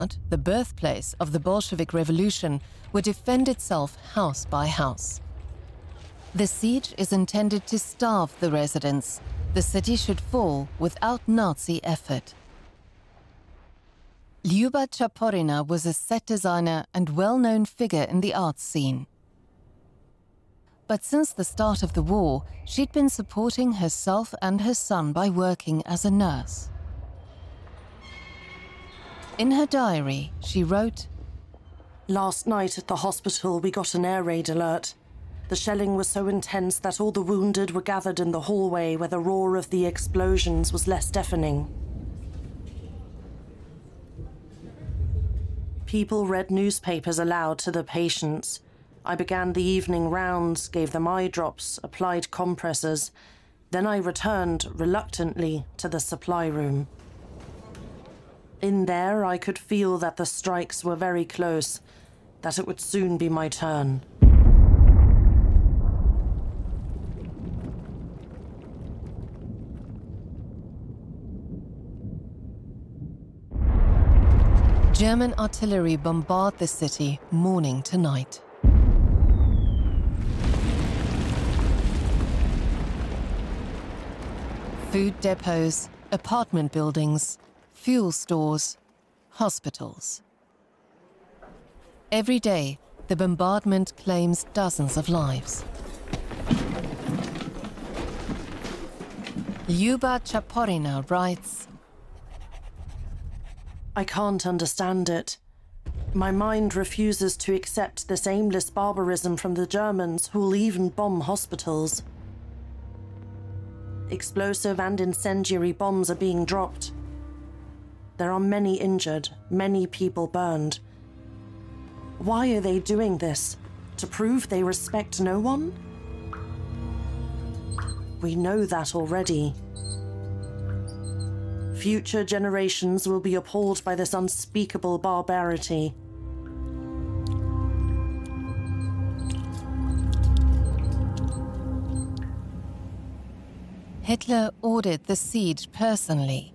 the birthplace of the Bolshevik Revolution, would defend itself house by house. The siege is intended to starve the residents. The city should fall without Nazi effort. Lyuba Chaporina was a set designer and well-known figure in the arts scene. But since the start of the war, she'd been supporting herself and her son by working as a nurse. In her diary, she wrote, "Last night at the hospital, we got an air raid alert. The shelling was so intense that all the wounded were gathered in the hallway where the roar of the explosions was less deafening. People read newspapers aloud to the patients. I began the evening rounds, gave them eye drops, applied compressors. Then I returned, reluctantly, to the supply room. In there, I could feel that the strikes were very close, that it would soon be my turn." German artillery bombard the city morning to night. Food depots, apartment buildings, fuel stores, hospitals. Every day, the bombardment claims dozens of lives. Lyuba Chaporina writes, "I can't understand it. My mind refuses to accept this aimless barbarism from the Germans who will even bomb hospitals. Explosive and incendiary bombs are being dropped. There are many injured, many people burned. Why are they doing this? To prove they respect no one? We know that already. Future generations will be appalled by this unspeakable barbarity." Hitler ordered the siege personally.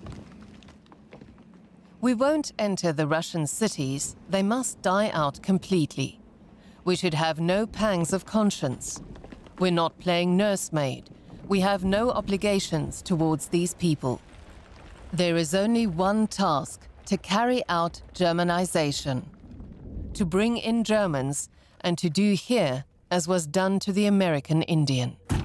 "We won't enter the Russian cities. They must die out completely. We should have no pangs of conscience. We're not playing nursemaid. We have no obligations towards these people. There is only one task: to carry out Germanization, to bring in Germans, and to do here as was done to the American Indian."